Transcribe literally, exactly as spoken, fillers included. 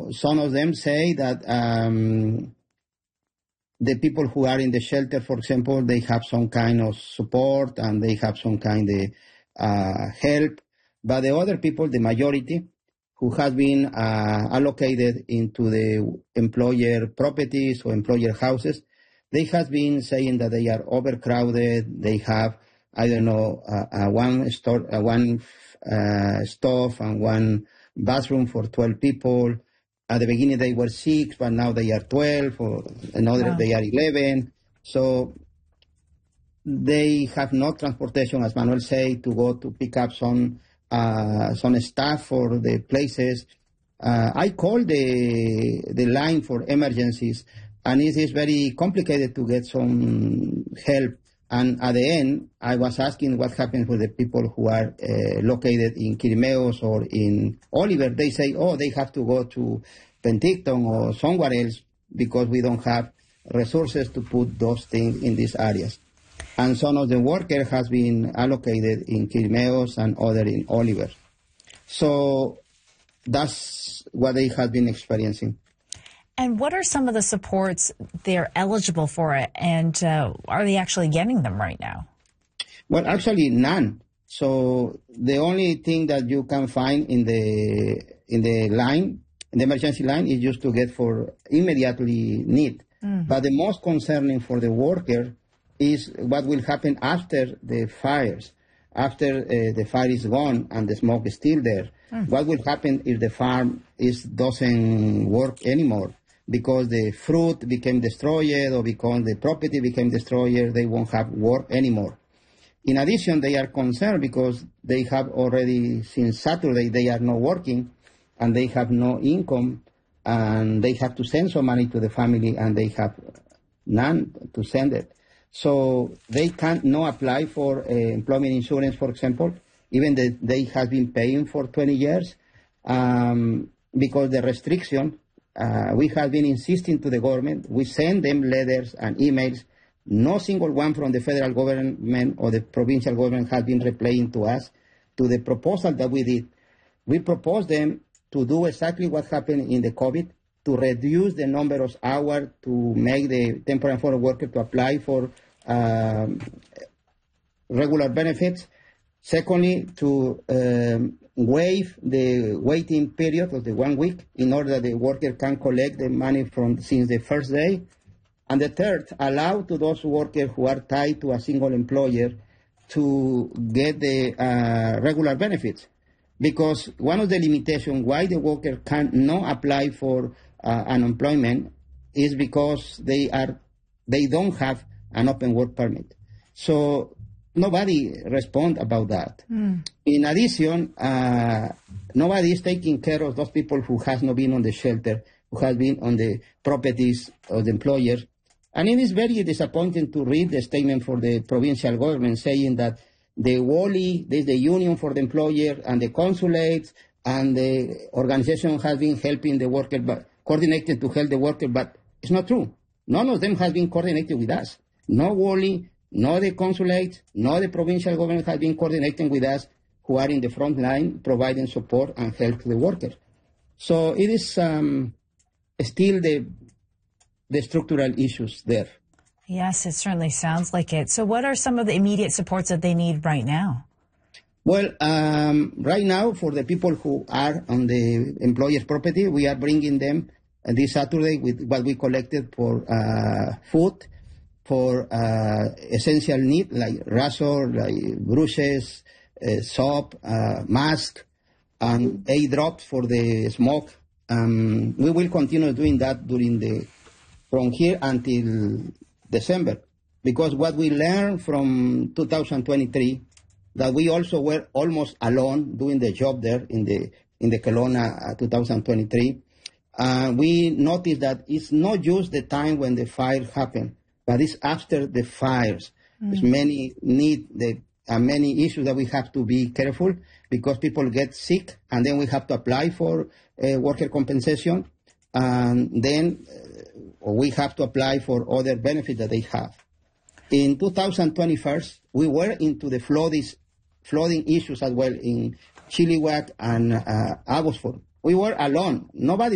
some of them say that um, the people who are in the shelter, for example, they have some kind of support and they have some kind of uh, help. But the other people, the majority, who has been uh, allocated into the employer properties or employer houses, they have been saying that they are overcrowded. They have, I don't know, uh, uh, one store, uh, one uh, stove and one bathroom for twelve people. At the beginning they were six, but now they are twelve, or another wow. they are eleven. So they have no transportation, as Manuel said, to go to pick up some uh, some staff for the places. Uh, I called the the line for emergencies, and it is very complicated to get some help. And at the end, I was asking what happens with the people who are uh, located in Quirimeos or in Oliver. They say, oh, they have to go to Penticton or somewhere else because we don't have resources to put those things in these areas. And some of the workers has been allocated in Quirimeos and other in Oliver. So that's what they have been experiencing. And what are some of the supports they're eligible for, it, and uh, are they actually getting them right now? Well, actually, none. So the only thing that you can find in the in the line, in the emergency line, is just to get for immediately need. Mm. But the most concerning for the worker is what will happen after the fires, after uh, the fire is gone and the smoke is still there. Mm. What will happen if the farm is doesn't work anymore? Because the fruit became destroyed or because the property became destroyed, they won't have work anymore. In addition, they are concerned because they have already, since Saturday, they are not working and they have no income and they have to send some money to the family and they have none to send it. So they can't not apply for uh, employment insurance, for example, even though they have been paying for twenty years um, because the restriction. Uh, we have been insisting to the government. We send them letters and emails. No single one from the federal government or the provincial government has been replying to us, to the proposal that we did. We proposed them to do exactly what happened in the COVID, to reduce the number of hours, to make the temporary foreign worker to apply for um, regular benefits. Secondly, to um, waive the waiting period of the one week in order that the worker can collect the money from since the first day. And the third, allow to those workers who are tied to a single employer to get the uh, regular benefits. Because one of the limitations why the worker cannot apply for uh, unemployment is because they are they don't have an open work permit. So nobody responds about that. Mm. In addition, uh, nobody is taking care of those people who has not been on the shelter, who has been on the properties of the employer. And it is very disappointing to read the statement for the provincial government saying that the WOLI, there's the Union for the Employer, and the consulates, and the organization has been helping the worker, but coordinated to help the worker, but it's not true. None of them has been coordinated with us. No WOLI, no the consulate, no the provincial government has been coordinating with us who are in the front line providing support and help to the workers. So it is um, still the, the structural issues there. Yes, it certainly sounds like it. So what are some of the immediate supports that they need right now? Well, um, right now, for the people who are on the employer's property, we are bringing them uh, this Saturday with what we collected for uh, food, for uh, essential needs like razor, like brushes, uh, soap, uh, mask, and aid drops for the smoke. Um, we will continue doing that during the from here until December, because what we learned from two thousand twenty-three, that we also were almost alone doing the job there in the in the Kelowna uh, two thousand twenty-three. Uh, we noticed that it's not just the time when the fire happened, but it's after the fires. Mm. There's many need the uh, many issues that we have to be careful because people get sick, and then we have to apply for uh, worker compensation, and then uh, we have to apply for other benefits that they have. In two thousand twenty-one, we were into the flooding, flooding issues as well in Chilliwack and uh, Abbotsford. We were alone. Nobody